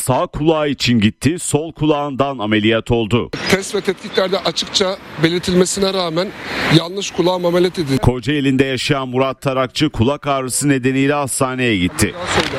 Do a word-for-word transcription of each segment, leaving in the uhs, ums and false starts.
sağ kulağı için gitti, sol kulağından ameliyat oldu. Test ve tetkiklerde açıkça belirtilmesine rağmen yanlış kulağım ameliyat edildi. Kocaeli'nde yaşayan Murat Tarakçı kulak ağrısı nedeniyle hastaneye gitti.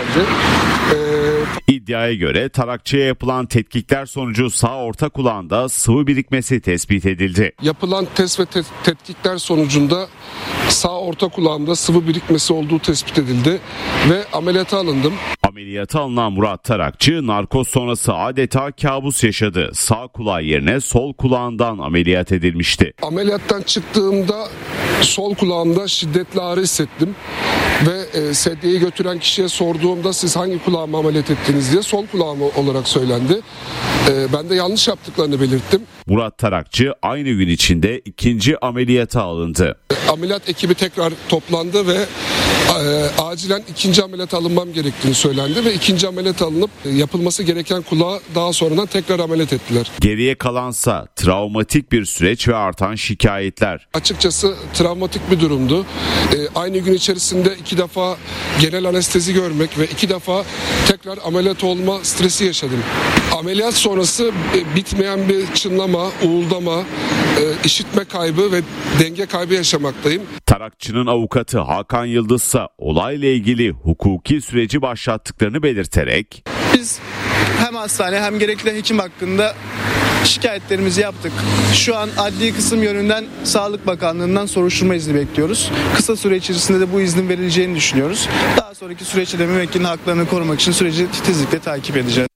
İddiaya göre Tarakçı'ya yapılan tetkikler sonucu sağ orta kulağında sıvı birikmesi tespit edildi. Yapılan test ve te- tetkikler sonucunda sağ orta kulağımda sıvı birikmesi olduğu tespit edildi ve ameliyata alındım. Ameliyata alınan Murat Tarakçı narkoz sonrası adeta kabus yaşadı. Sağ kulağı yerine sol kulağından ameliyat edilmişti. Ameliyattan çıktığımda sol kulağımda şiddetli ağrı hissettim ve e, sedyeyi götüren kişiye sorduğumda siz hangi kulağımı ameliyat ettiniz diye sol kulağımı olarak söylendi. E, ben de yanlış yaptıklarını belirttim. Murat Tarakçı aynı gün içinde ikinci ameliyata alındı. E, ameliyat ekibi tekrar toplandı ve e, acilen ikinci ameliyat alınmam gerektiğini söylendi ve ikinci ameliyat alınıp e, yapılması gereken kulağı daha sonradan tekrar ameliyat ettiler. Geriye kalansa travmatik bir süreç ve artan şikayetler. Açıkçası travmatik bir durumdu. E, aynı gün içerisinde iki defa genel anestezi görmek ve iki defa tekrar ameliyat olma stresi yaşadım. Ameliyat sonrası e, bitmeyen bir çınlama, uğuldama, e, işitme kaybı ve denge kaybı yaşamaktayım. Tarakçı'nın avukatı Hakan Yıldız ise olayla ilgili hukuki süreci başlattıklarını belirterek biz hem hastane hem gerekli hekim hakkında şikayetlerimizi yaptık. Şu an adli kısım yönünden Sağlık Bakanlığı'ndan soruşturma izni bekliyoruz. Kısa süre içerisinde de bu iznin verileceğini düşünüyoruz. Daha sonraki süreçte de müvekkilin haklarını korumak için süreci titizlikle takip edeceğiz.